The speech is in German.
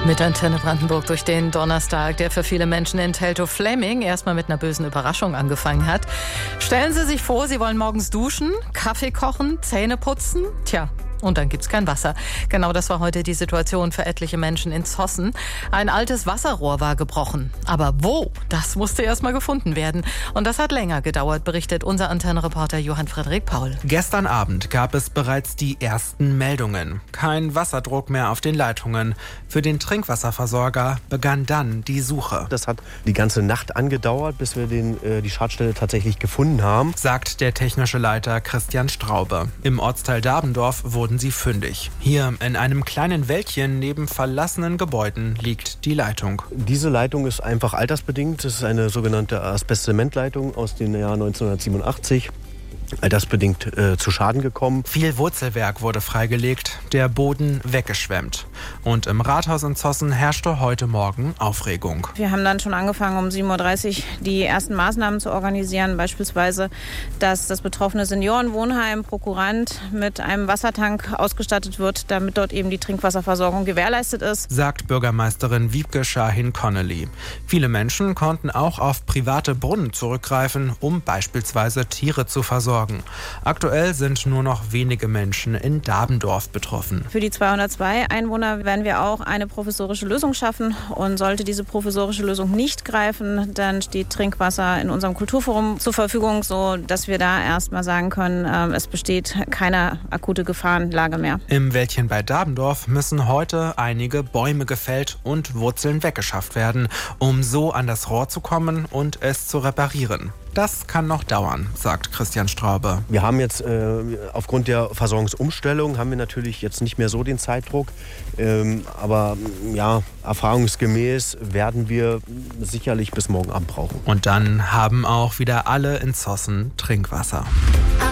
Mit Antenne Brandenburg durch den Donnerstag, der für viele Menschen in Teltow-Fläming erstmal mit einer bösen Überraschung angefangen hat. Stellen Sie sich vor, Sie wollen morgens duschen, Kaffee kochen, Zähne putzen. Tja, und dann gibt's kein Wasser. Genau das war heute die Situation für etliche Menschen in Zossen. Ein altes Wasserrohr war gebrochen. Aber wo? Das musste erst mal gefunden werden. Und das hat länger gedauert, berichtet unser Antenne-Reporter Johann Frederik Paul. Gestern Abend gab es bereits die ersten Meldungen. Kein Wasserdruck mehr auf den Leitungen. Für den Trinkwasserversorger begann dann die Suche. Das hat die ganze Nacht angedauert, bis wir die Schadstelle tatsächlich gefunden haben, sagt der technische Leiter Christian Straube. Im Ortsteil Dabendorf wurden sie fündig. Hier in einem kleinen Wäldchen neben verlassenen Gebäuden liegt die Leitung. Diese Leitung ist einfach altersbedingt. Das ist eine sogenannte Asbest-Zement-Leitung aus dem Jahr 1987. Altersbedingt zu Schaden gekommen. Viel Wurzelwerk wurde freigelegt, der Boden weggeschwemmt. Und im Rathaus in Zossen herrschte heute Morgen Aufregung. Wir haben dann schon angefangen, um 7.30 Uhr die ersten Maßnahmen zu organisieren. Beispielsweise, dass das betroffene Seniorenwohnheim Prokurant mit einem Wassertank ausgestattet wird, damit dort eben die Trinkwasserversorgung gewährleistet ist, sagt Bürgermeisterin Wiebke Schahin-Connolly. Viele Menschen konnten auch auf private Brunnen zurückgreifen, um beispielsweise Tiere zu versorgen. Aktuell sind nur noch wenige Menschen in Dabendorf betroffen. Für die 202 Einwohner werden wir auch eine provisorische Lösung schaffen. Und sollte diese provisorische Lösung nicht greifen, dann steht Trinkwasser in unserem Kulturforum zur Verfügung, so dass wir da erstmal sagen können, es besteht keine akute Gefahrenlage mehr. Im Wäldchen bei Dabendorf müssen heute einige Bäume gefällt und Wurzeln weggeschafft werden, um so an das Rohr zu kommen und es zu reparieren. Das kann noch dauern, sagt Christian Straube. Wir haben jetzt aufgrund der Versorgungsumstellung haben wir natürlich jetzt nicht mehr so den Zeitdruck. Aber ja, erfahrungsgemäß werden wir sicherlich bis morgen Abend brauchen. Und dann haben auch wieder alle in Zossen Trinkwasser.